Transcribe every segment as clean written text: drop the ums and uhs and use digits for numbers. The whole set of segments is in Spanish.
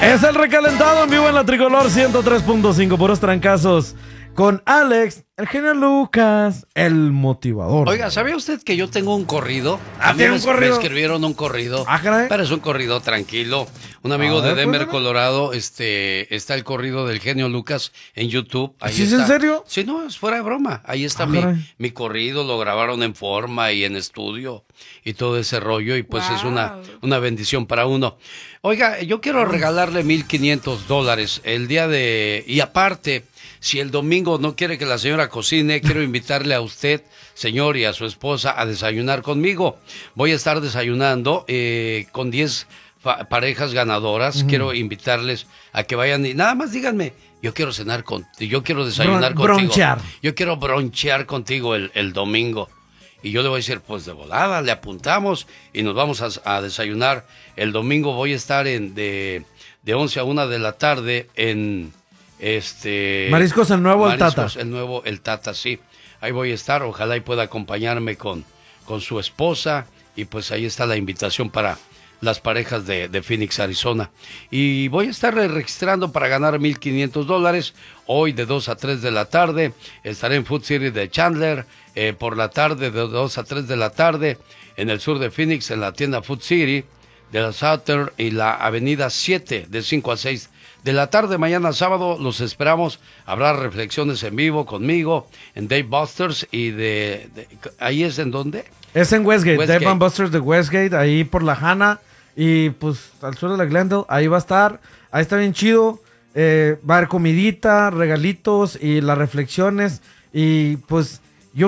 Es el recalentado en vivo en la Tricolor 103.5, puros trancazos. Con Alex, el genio Lucas, el motivador. Oiga, ¿sabía usted que yo tengo un corrido? A mí me escribieron un corrido. Caray. Pero es un corrido tranquilo. Un amigo de Denver, Colorado, está el corrido del genio Lucas en YouTube. Ahí ¿Sí está. es en serio? Sí, no, es fuera de broma. Ahí está mi corrido, lo grabaron en forma y en estudio y todo ese rollo. Y pues es una bendición para uno. Oiga, yo quiero regalarle $1,500 el día de... Y aparte... Si el domingo no quiere que la señora cocine, quiero invitarle a usted, señor, y a su esposa a desayunar conmigo. Voy a estar desayunando con 10 parejas ganadoras. Quiero invitarles a que vayan y nada más díganme, yo quiero cenar yo quiero desayunar contigo. Bronchear. Yo quiero bronchear contigo el domingo. Y yo le voy a decir, pues de volada, le apuntamos y nos vamos a desayunar. El domingo voy a estar de 11 a 1 de la tarde en... Mariscos el Nuevo, el Tata. El Nuevo, el Tata, sí. Ahí voy a estar, ojalá y pueda acompañarme con su esposa. Y pues ahí está la invitación para las parejas de Phoenix, Arizona. Y voy a estar registrando para ganar $1,500. Hoy de 2 a 3 de la tarde. Estaré en Food City de Chandler. Por la tarde, de 2 a 3 de la tarde. En el sur de Phoenix, en la tienda Food City de la Southern y la avenida 7 de 5 a 6 de la tarde. Mañana sábado los esperamos. Habrá reflexiones en vivo conmigo en Dave Buster's y ¿ahí es en dónde? Es en Westgate. Dave and Buster's de Westgate, ahí por la Hanna y pues al sur de la Glendale. Ahí va a estar. Ahí está bien chido. Va a haber comidita, regalitos y las reflexiones. Y pues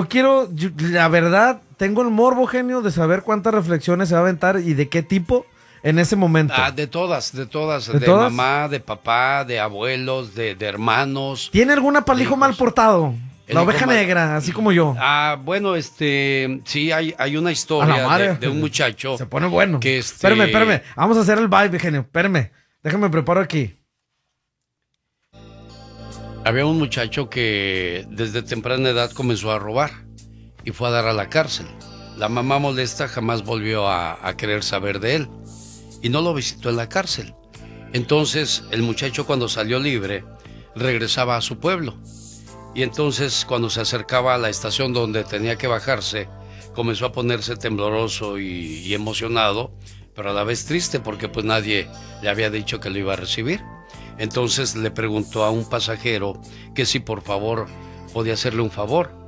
la verdad, tengo el morbo, genio, de saber cuántas reflexiones se va a aventar y de qué tipo. En ese momento. De todas. ¿De mamá, de papá, de abuelos, de hermanos. ¿Tiene alguna para el hijo mal portado? La oveja negra, así como yo. Bueno, sí, hay una historia de un muchacho. Se pone bueno. Que Espérame. Vamos a hacer el vibe, genio. Espérame. Déjame preparo aquí. Había un muchacho que desde temprana edad comenzó a robar y fue a dar a la cárcel. La mamá molesta jamás volvió a querer saber de él. Y no lo visitó en la cárcel. Entonces, el muchacho cuando salió libre, regresaba a su pueblo. Y entonces, cuando se acercaba a la estación donde tenía que bajarse, comenzó a ponerse tembloroso y emocionado, pero a la vez triste porque pues nadie le había dicho que lo iba a recibir. Entonces le preguntó a un pasajero que si por favor podía hacerle un favor.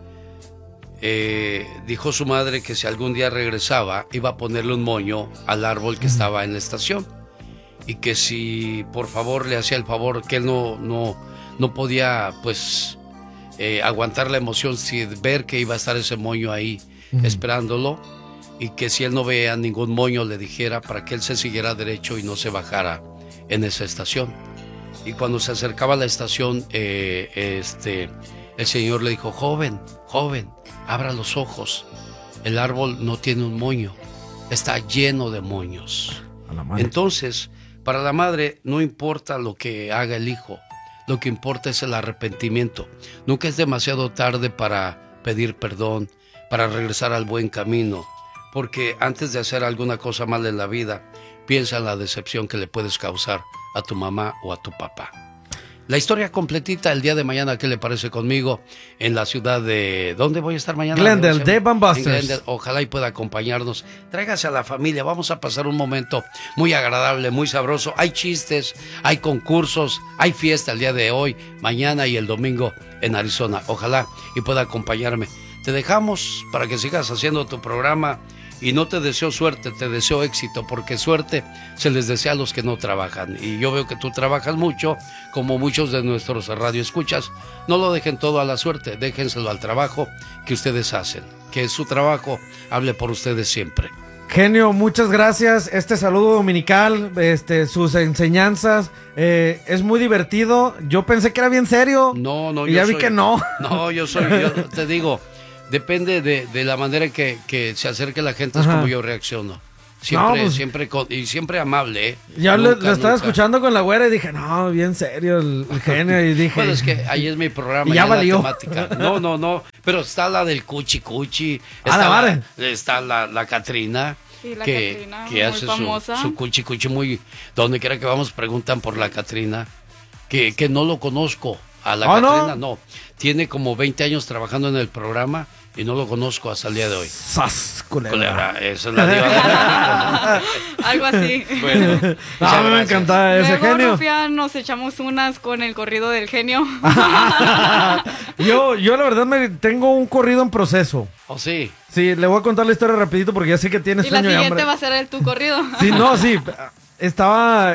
Dijo su madre que si algún día regresaba iba a ponerle un moño al árbol que estaba en la estación y que si por favor le hacía el favor, que él no podía pues aguantar la emoción sin ver que iba a estar ese moño ahí esperándolo, y que si él no veía ningún moño le dijera para que él se siguiera derecho y no se bajara en esa estación. Y cuando se acercaba a la estación el señor le dijo: joven, abra los ojos. El árbol no tiene un moño, está lleno de moños. Entonces, para la madre no importa lo que haga el hijo, lo que importa es el arrepentimiento. Nunca es demasiado tarde para pedir perdón, para regresar al buen camino, porque antes de hacer alguna cosa mala en la vida, piensa en la decepción que le puedes causar a tu mamá o a tu papá. La historia completita el día de mañana, ¿qué le parece conmigo? En la ciudad de... ¿Dónde voy a estar mañana? Glendale, Dave and Buster's. Ojalá y pueda acompañarnos. Tráigase a la familia, vamos a pasar un momento muy agradable, muy sabroso. Hay chistes, hay concursos, hay fiesta el día de hoy, mañana y el domingo en Arizona. Ojalá y pueda acompañarme. Te dejamos para que sigas haciendo tu programa. Y no te deseo suerte, te deseo éxito, porque suerte se les desea a los que no trabajan. Y yo veo que tú trabajas mucho, como muchos de nuestros radioescuchas. No lo dejen todo a la suerte, déjenselo al trabajo que ustedes hacen. Que su trabajo hable por ustedes siempre. Genio, muchas gracias. Este saludo dominical, sus enseñanzas, es muy divertido. Yo pensé que era bien serio. No, y ya vi que no. No, yo te digo... Depende de la manera que se acerque la gente, es como yo reacciono. Siempre amable, ¿eh? Ya lo estaba escuchando con la güera y dije, no, bien serio el genio. Y dije... Bueno, es que ahí es mi programa, ya valió. La temática. No, pero está la del Cuchi, está la Catrina. Sí, la Catrina, que hace su cuchi cuchi muy... Donde quiera que vamos preguntan por la Catrina, que no lo conozco. A la Catrina no. Tiene como 20 años trabajando en el programa y no lo conozco hasta el día de hoy. ¡Sas, culebra! Esa es la diva. Algo así. Bueno, me encantaba ese Luego, genio. Rufia, nos echamos unas con el corrido del genio. yo la verdad tengo un corrido en proceso. ¿Oh, sí? Sí, le voy a contar la historia rapidito porque ya sé que tienes sueño y hambre. Y la siguiente va a ser tu corrido. Sí, estaba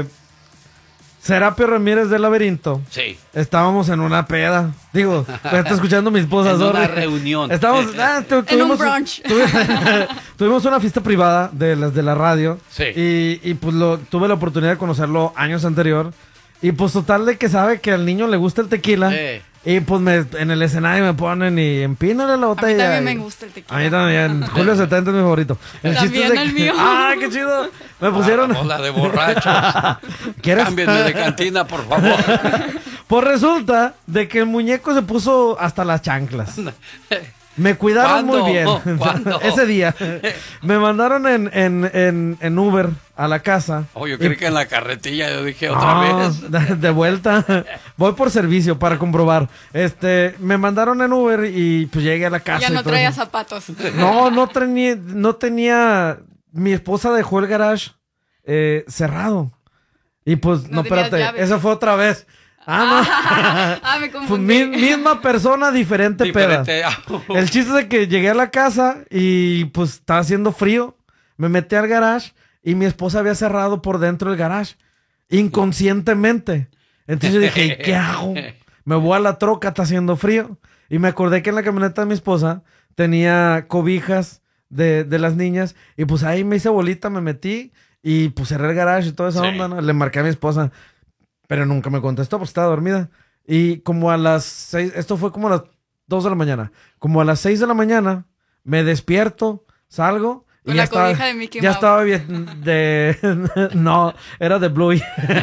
Serapio Ramírez del Laberinto. Sí. Estábamos en una peda. Digo, está escuchando mi esposa. En una reunión. Estábamos, en un brunch. Tuvimos una fiesta privada de las de la radio. Sí. Y pues tuve la oportunidad de conocerlo años anterior. Y pues total de que sabe que al niño le gusta el tequila. Y pues en el escenario me ponen y empínale la botella. A mí también me gusta el tequila. A mí también. Julio 70 es mi favorito. También el mío. ¡Ah, qué chido! Me pusieron... bola de borrachos. Cámbienme de cantina, por favor. Pues resulta de que el muñeco se puso hasta las chanclas. Me cuidaron muy bien. ¿Cuándo? Ese día. Me mandaron en Uber a la casa. Yo creí que en la carretilla. Yo dije otra vez. De vuelta. Voy por servicio para comprobar. Me mandaron en Uber y pues llegué a la casa. Ya no traía zapatos. No tenía. Mi esposa dejó el garage cerrado. Y pues, no, espérate. Llave. Esa fue otra vez. Me confundí. Misma persona, diferente peda. El chiste es de que llegué a la casa y pues estaba haciendo frío. Me metí al garage y mi esposa había cerrado por dentro el garage. Inconscientemente. Entonces yo dije, ¿y qué hago? Me voy a la troca, está haciendo frío. Y me acordé que en la camioneta de mi esposa tenía cobijas de las niñas. Y pues ahí me hice bolita, me metí y pues cerré el garage y toda esa onda, ¿no? Le marqué a mi esposa. Pero nunca me contestó porque estaba dormida. Y como a las 6, esto fue como a las 2 de la mañana. Como a las 6 de la mañana, me despierto, salgo. Y con ya la estaba, cobija de Mickey ya Mouse. estaba bien no, era de Bluey.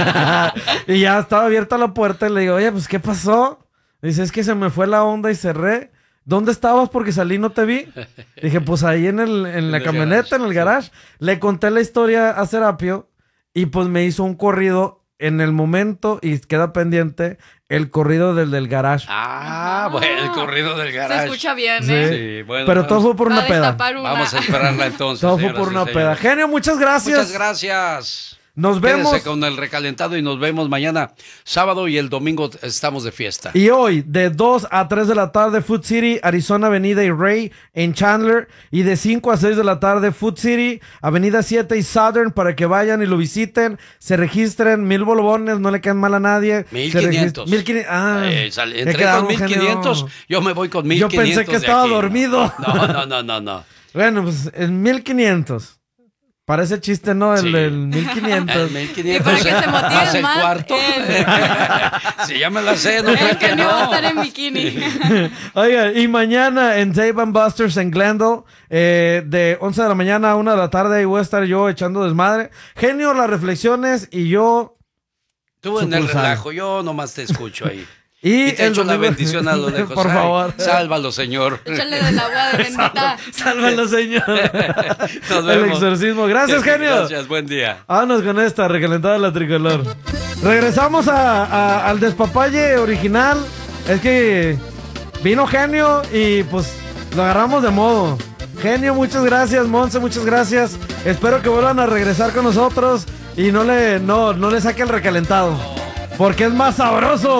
Y ya estaba abierta la puerta y le digo, oye, pues, ¿qué pasó? Dice, es que se me fue la onda y cerré. ¿Dónde estabas? Porque salí y no te vi. Dije, pues ahí en la camioneta, en el garage. Le conté la historia a Serapio y pues me hizo un corrido en el momento y queda pendiente el corrido del garage. Bueno, el corrido del garage. Se escucha bien, Sí, bueno. Pero todo fue por una peda. Vamos a esperarla entonces. Todo fue por una peda. Genio, muchas gracias. Muchas gracias. Nos vemos. Quédense con el recalentado y nos vemos mañana sábado y el domingo estamos de fiesta. Y hoy de 2 a 3 de la tarde Food City, Arizona Avenida y Ray en Chandler. Y de 5 a 6 de la tarde Food City, Avenida 7 y Southern para que vayan y lo visiten. Se registren, 1000 bolobones, no le quedan mal a nadie. 1500. 1500. Entré con 1500, yo me voy con 1500. Yo pensé que estaba dormido. No. Bueno, pues en 1500. Parece chiste, ¿no? El 1500. El 1500. Y para que se motiven más. El cuarto. Si ya me la sé, no creo que no. Va a estar en bikini. Oiga, y mañana en Dave & Buster's en Glendale, de 11 de la mañana a 1 de la tarde, ahí voy a estar yo echando desmadre. Genio, las reflexiones y yo... Tú en el relajo, yo nomás te escucho ahí. Y te echo la bendición a lo lejos. Por favor. Sálvalo, Señor. Échale del agua de bendita. Sálvalo, Señor. Nos vemos. El exorcismo. Gracias, genio. Gracias, buen día. Vámonos con esta, recalentada la tricolor. Regresamos al despapalle original. Es que vino Genio y pues lo agarramos de modo. Genio, muchas gracias. Monse, muchas gracias. Espero que vuelvan a regresar con nosotros y no le saque el recalentado. Porque es más sabroso.